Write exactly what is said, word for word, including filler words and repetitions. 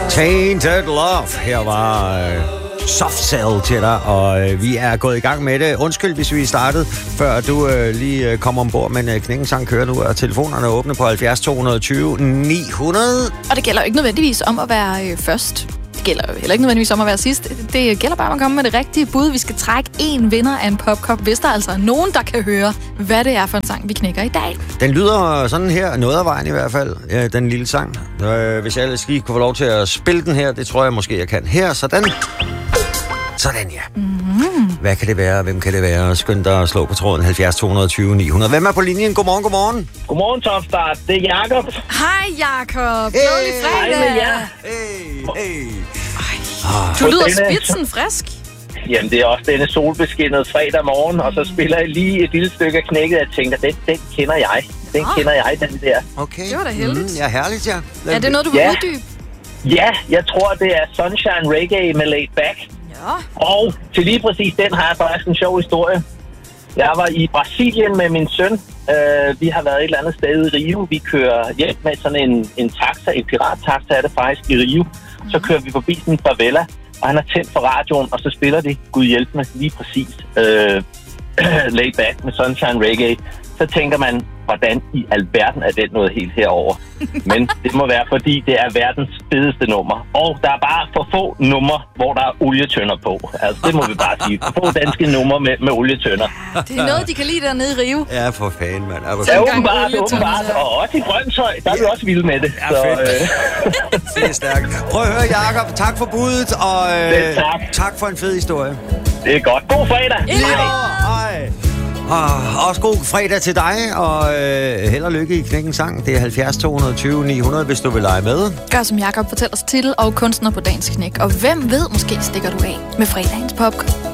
Tainted Love. Her var øh, Soft Cell til dig, og øh, vi er gået i gang med det. Undskyld, hvis vi startede, før du øh, lige øh, kom ombord, men øh, Knækken Sang kører nu, og telefonerne er åbne på halvfjerds to tyve ni hundrede. Og det gælder jo ikke nødvendigvis om at være øh, først. Det gælder jo heller ikke nødvendigvis om at være sidst. Det gælder bare om at komme med det rigtige bud. Vi skal trække en vinder af en popkop, hvis der altså er nogen, der kan høre, hvad det er for en sang, vi knækker i dag. Den lyder sådan her, noget af vejen i hvert fald, ja, den lille sang. Øh, hvis jeg ellers lige kunne få lov til at spille den her, det tror jeg måske, jeg kan. Her, sådan. Sådan, ja. Mm-hmm. Hvad kan det være? Hvem kan det være? Skynd dig at slå på tråden halvfjerds to tyve ni hundrede. Hvem er på linjen? Godmorgen, godmorgen. Godmorgen, Topstart. Det er Jakob. Hej, Jakob. Glædelig fredag. Hej med jer. Hey, hey. Du lyder spidsen frisk. Jamen, det er også denne solbeskinnede fredag morgen, og så spiller jeg lige et lille stykke af knækket, og jeg tænker, den, den kender jeg. Den Nå. kender jeg, den der. Okay. Det var da heldigt. Mm, ja, herligt, ja. Er det noget, du vil Ja. uddybe? Ja, jeg tror, det er Sunshine Reggae med Laid Back. Ja. Og til lige præcis den har jeg faktisk en sjov historie. Jeg var i Brasilien med min søn. Uh, vi har været et eller andet sted i Rio. Vi kører hjem med sådan en, en taxa, en pirattaxa er det faktisk i Rio. Så kører vi forbi sådan en favela, og han har tændt for radioen, og så spiller de, Gud hjælp mig, lige præcis uh, Laid Back med Sunshine Reggae. Så tænker man, hvordan i alverden er den noget helt herover. Men det må være, fordi det er verdens fedeste nummer. Og der er bare for få numre, hvor der er olietønder på. Altså, det må vi bare sige. For få danske numre med, med olietønder. Det er noget, de kan lide dernede i Rio. Ja, for fanden, mand. Er du Ja, gang åbenbart, olietønder, åbenbart. så. Og også i Brøndshøj, der er vi også vilde med det. Ja, fedt. øh, Det er stærkt. Prøv at høre, Jakob. Tak for budet, og øh, Selv tak. tak for en fed historie. det er godt. God fredag. Lige Hej. Hej. Og også god fredag til dig, og øh, held og lykke i Knækken Sang. Det er halvfjerds to tyve ni hundrede, hvis du vil lege med. Gør som Jakob fortæller os titel og kunstner på dagens knæk. Og hvem ved, måske stikker du af med fredagens popcorn.